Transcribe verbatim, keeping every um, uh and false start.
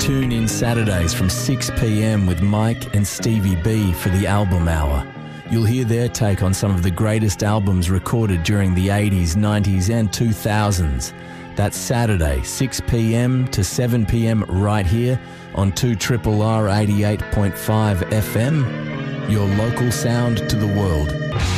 Tune in Saturdays from six p.m. with Mike and Stevie B for the Album Hour. You'll hear their take on some of the greatest albums recorded during the eighties, nineties and two thousands. That's Saturday, six p.m. to seven p.m. right here on two R R R eighty-eight point five F M. Your local sound to the world.